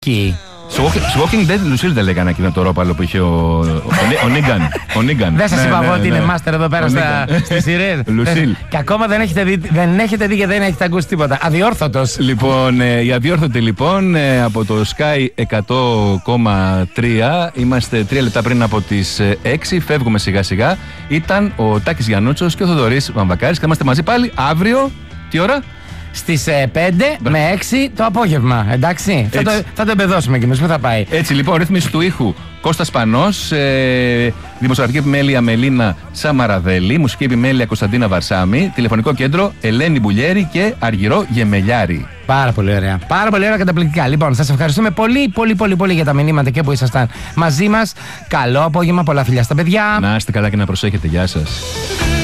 Στο Walking Dead, Λουσίλ δεν λέγανε εκείνο το ρόπαλο που είχε ο Νίγκαν. Δεν σας είπα εγώ ότι είναι μάστερ εδώ πέρα στις σειρές. Λουσίλ. Και ακόμα δεν έχετε δει και δεν έχετε ακούσει τίποτα. Αδιόρθωτος. Λοιπόν, η αδιόρθωτη λοιπόν από το Sky 100,3. Είμαστε 3 λεπτά πριν από τις 6. Φεύγουμε σιγά σιγά. Ήταν ο Τάκης Γιαννούτσος και ο Θοδωρής Βαμβακάρης. Και θα είμαστε μαζί πάλι αύριο. Τι ώρα? Στις 5 με 6 το απόγευμα, εντάξει. Θα το εμπεδώσουμε κι εμείς, πού θα πάει. Έτσι λοιπόν, ρύθμιση του ήχου Κώστας Πανός, δημοσιογραφική επιμέλεια Μελίνα Σαμαραδέλη, μουσική επιμέλεια Κωνσταντίνα Βαρσάμι, τηλεφωνικό κέντρο Ελένη Μπουλιέρη και Αργυρό Γεμελιάρη. Πάρα πολύ ωραία. Πάρα πολύ ωραία, καταπληκτικά. Λοιπόν, σας ευχαριστούμε πολύ για τα μηνύματα και που ήσασταν μαζί μας. Καλό απόγευμα, πολλά φιλιά στα παιδιά. Να είστε καλά και να προσέχετε. Γεια σας.